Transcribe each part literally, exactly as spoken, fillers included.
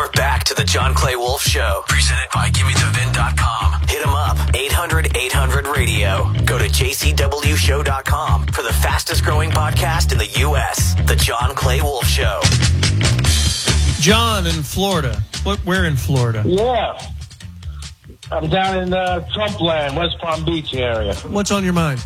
We're back to the John Clay Wolf Show, presented by Gimme The Vin dot com. Hit them up, eight hundred eight hundred radio. Go to J C W show dot com for the fastest growing podcast in the U S, the John Clay Wolf Show. John in Florida. What? Where in Florida? Yeah. I'm down in uh, Trump land, West Palm Beach area. What's on your mind?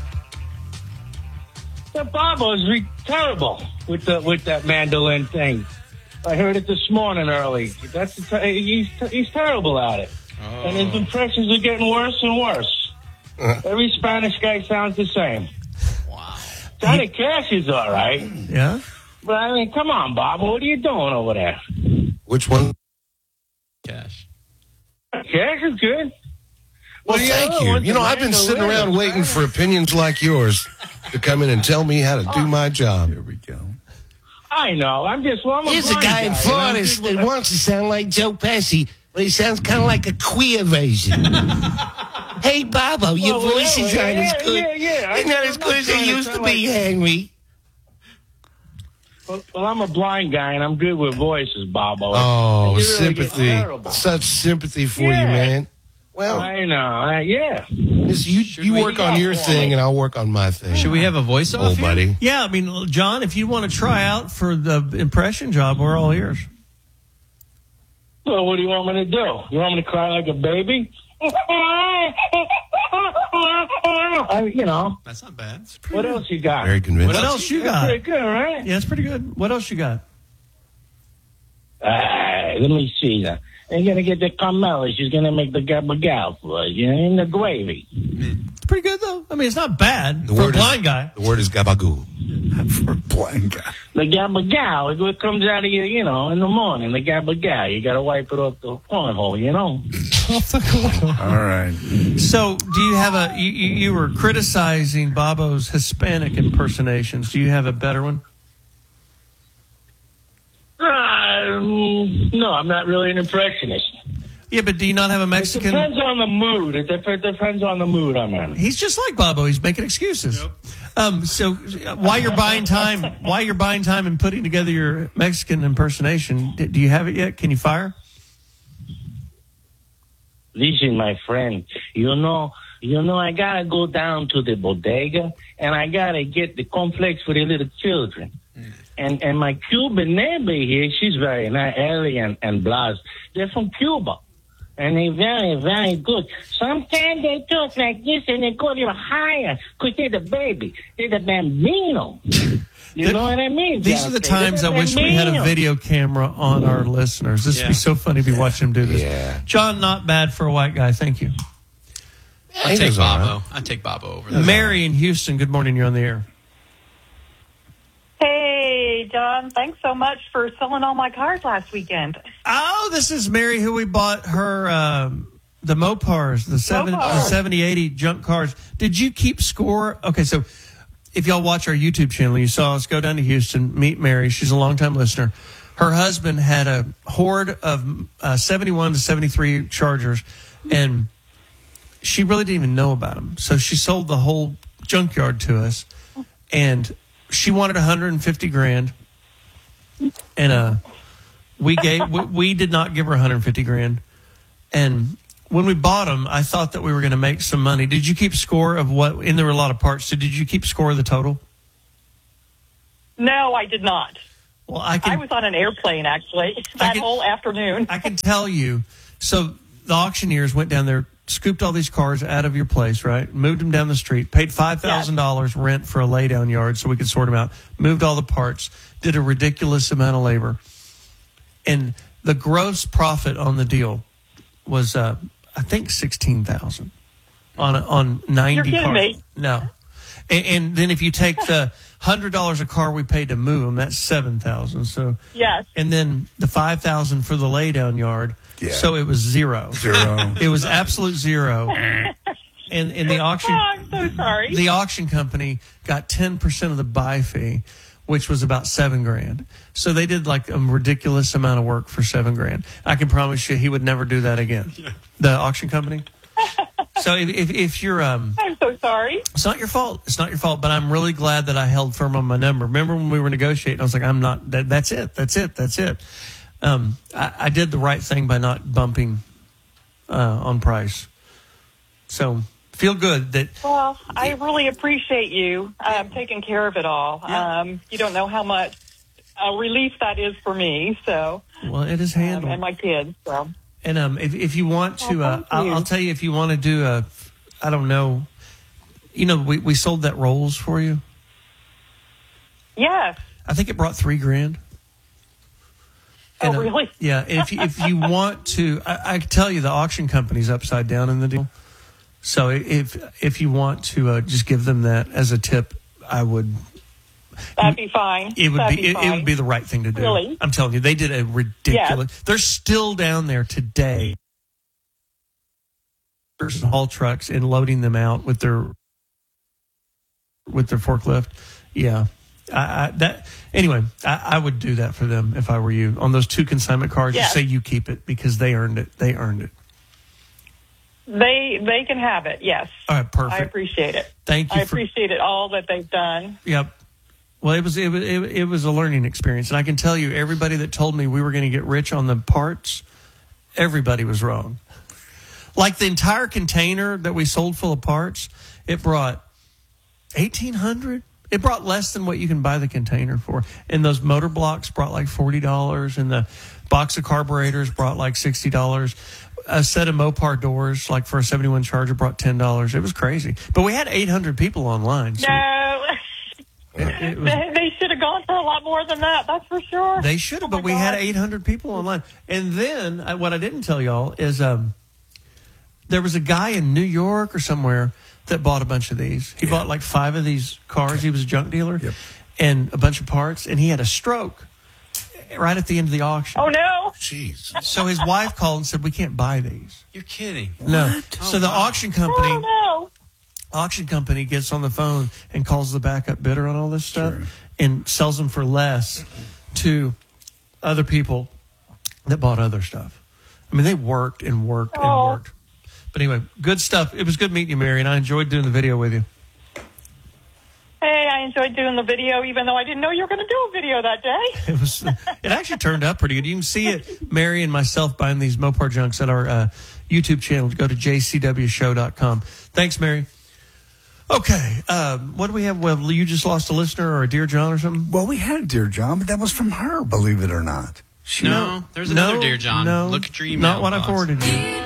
The Bobo's re- terrible with the with that mandolin thing. I heard it this morning early. That's the t- he's he's terrible at it, oh. And his impressions are getting worse and worse. Uh. Every Spanish guy sounds the same. Wow. Johnny Cash is all right. Yeah. But I mean, come on, Bobo, what are you doing over there? Which one? Cash. Cash is good. Well, well thank you. You know, I've been sitting around waiting for opinions like yours to come in and tell me how to do my job. Here we go. I know. I'm just, well, I'm a Here's a guy in Florida that wants to sound like Joe Pesci, but he sounds kind of like a queer version. Hey, Bobo, your well, voice yeah, is not yeah, as good. Yeah, yeah. It's not as good as it used to be, Henry. Well, well, I'm a blind guy, and I'm good with voices, Bobo. Oh, really sympathy. Such sympathy for yeah. you, man. Well, I know. I, yeah. Listen, you, you work on your thing, and I'll work on my thing. Should we have a voice off, old buddy? Yeah, I mean, John, if you want to try out for the impression job, we're all ears. Well, what do you want me to do? You want me to cry like a baby? I, you know. That's not bad. What else you got? Very convincing. What else you That's got? pretty good, right? Yeah, it's pretty good. What else you got? Uh, let me see that. You're going to get the Carmela. She's going to make the gabagal for us, you know, in the gravy. It's pretty good, though. I mean, it's not bad The for a word blind is, guy. The word is gabagoo. For a blind guy. The gabagal is what comes out of you, you know, in the morning. The gabagal. You got to wipe it off the cornhole, you know. All right. So, do you have a, you, you you were criticizing Bobo's Hispanic impersonations. Do you have a better one? Um, no, I'm not really an impressionist. Yeah, but do you not have a It Mexican? depends on the mood. It dep- depends on the mood I'm in. He's just like Bobo. He's making excuses. Yep. Um, so while you're buying time, while you're buying time and putting together your Mexican impersonation, do you have it yet? Can you fire? Listen, my friend, you know, you know, I gotta go down to the bodega and I gotta get the cornflakes for the little children. Mm. And and my Cuban neighbor here, she's very nice, elegant and blas. They're from Cuba. And they're very, very good. Sometimes they talk like this and they go a little higher because they're the baby. They're the bambino. You know what I mean? These John? are the They're times I wish we had a bambino. video camera on our listeners. This Yeah. would be so funny to be watching them do this. Yeah. John, not bad for a white guy. Thank you. I He take does all Bobo. right. I take Bobo over there. Mary in Houston, good morning. You're on the air. Hey, John, thanks so much for selling all my cars last weekend. Oh, this is Mary who we bought her um, the Mopars, the, seven, the Mopar. seventy eighty junk cars. Did you keep score? Okay, so if y'all watch our YouTube channel, you saw us go down to Houston, meet Mary. She's a longtime listener. Her husband had a horde of uh, seventy-one to seventy-three Chargers, and she really didn't even know about them. So she sold the whole junkyard to us, and she wanted one hundred fifty grand, and uh, we gave we, we did not give her one hundred fifty grand. And when we bought them, I thought that we were going to make some money. Did you keep score of what? And there were a lot of parts. So did you keep score of the total? No, I did not. Well, I can. I was on an airplane, actually, that can- whole afternoon. I can tell you. So the auctioneers went down there, scooped all these cars out of your place, right? Moved them down the street, paid five thousand dollars rent for a laydown yard so we could sort them out, moved all the parts, did a ridiculous amount of labor. And the gross profit on the deal was, uh, I think, sixteen thousand dollars on, a, on ninety You're kidding cars. me. No. And, and then if you take the one hundred dollars a car we paid to move them, that's seven thousand dollars. So, Yes. and then the five thousand dollars for the laydown yard. Yeah. So it was zero. Zero. It was absolute zero. And in the auction, Oh, I'm so sorry. the auction company got ten percent of the buy fee, which was about seven grand. So they did like a ridiculous amount of work for seven grand. I can promise you he would never do that again. The auction company. So if, if, if you're, um, I'm so sorry. it's not your fault. It's not your fault, but I'm really glad that I held firm on my number. Remember when we were negotiating, I was like, I'm not, that, that's it. That's it. That's it. um, I, I did the right thing by not bumping uh, on price. So feel good that. Well, I really appreciate you um, taking care of it all. Yeah. Um, you don't know how much a relief that is for me. So, Well, it is um, handled. and my kids. So, And um, if if you want to, Oh, uh, thank I'll, you. I'll tell you if you want to do a, I don't know, you know, we, we sold that rolls for you. yes. I think it brought three grand. Oh, And, uh, really? Yeah. If you, if you want to, I, I can tell you the auction company's upside down in the deal. So if if you want to uh, just give them that as a tip, I would. That'd be fine. It would That'd be, it, it fine. would be the right thing to do. Really? I'm telling you, they did a ridiculous. They're still down there today. There's haul trucks and loading them out with their with their forklift. Yeah, I, I, that anyway. I, I would do that for them if I were you. On those two consignment cars, Yes. just say you keep it because they earned it. They earned it. They they can have it. Yes. All right, perfect. I appreciate it. Thank you I for. appreciate it all that they've done. Yep. Well, it was it was it, it was a learning experience, and I can tell you, everybody that told me we were going to get rich on the parts, everybody was wrong. Like the entire container that we sold full of parts, it brought eighteen hundred. It brought less than what you can buy the container for, and those motor blocks brought like forty dollars, and the box of carburetors brought like sixty dollars. A set of Mopar doors, like for a seventy-one Charger, brought ten dollars. It was crazy, but we had eight hundred people online. So No. it, it was, They, they should have gone for a lot more than that. That's for sure. They should have, Oh, but my we had God. eight hundred people online. And then uh, what I didn't tell y'all is um, there was a guy in New York or somewhere that bought a bunch of these. He bought like five of these cars. He was a junk dealer Yep. and a bunch of parts, and he had a stroke right at the end of the auction. Oh, no. Jeez. So his wife called and said, "We can't buy these." You're kidding. No. So the auction company Oh, no. auction company gets on the phone and calls the backup bidder on all this stuff Sure. and sells them for less to other people that bought other stuff. I mean, they worked and worked and Oh. worked. But anyway, good stuff. It was good meeting you, Mary, and I enjoyed doing the video with you. Hey, I enjoyed doing the video, even though I didn't know you were going to do a video that day. It was. It actually turned out pretty good. You can see it, Mary and myself buying these Mopar junks at our uh, YouTube channel. Go to j c w show dot com. Thanks, Mary. Okay, um, what do we have? Well, you just lost a listener or a Dear John or something? Well, we had a Dear John, but that was from her, believe it or not. She No, there's another Dear John. No, Look at your email not what I box. forwarded you.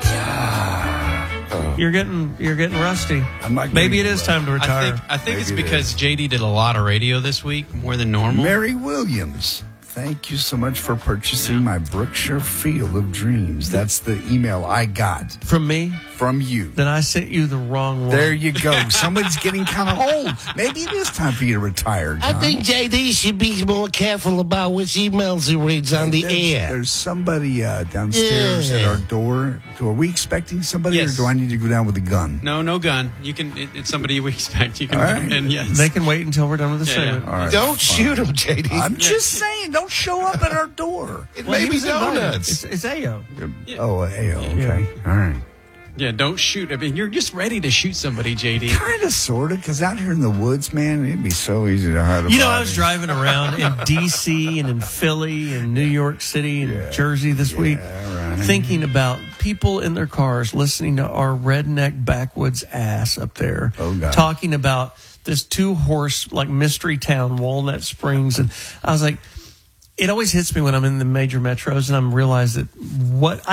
You're getting you're getting rusty. I'm not Maybe it getting is time to I retire. think I think it's Maybe it because J D did a lot of radio this week, more than normal. Mary Williams, thank you so much for purchasing my Brookshire Field of Dreams. That's the email I got From me, from you. then I sent you the wrong one. There you go. Somebody's getting kind of old. Maybe it is time for you to retire, John. I think J D should be more careful about which emails he reads on the there's, air. There's somebody uh, downstairs Yeah. at our door. Are we expecting somebody, Yes. or do I need to go down with a gun? No, no gun. You can. It, it's somebody we expect. You can. All right. And yes, They can wait until we're done with the Yeah, segment. yeah. All right. Don't shoot him, J D. I'm just saying, don't show up at our door. It Well, may he be was invited. donuts. It's, it's A O. Oh, uh, A O. Okay. All right. yeah. Don't shoot. I mean, you're just ready to shoot somebody, J D. Kind of, sort of, because out here in the woods, man, it'd be so easy to hide a You know, I body. was driving around in D C and in Philly and New York City and Yeah. Jersey this week, right. thinking about people in their cars listening to our redneck backwoods ass up there, Oh, God. talking about this two horse like mystery town, Walnut Springs, and I was like, it always hits me when I'm in the major metros and I'm realized that what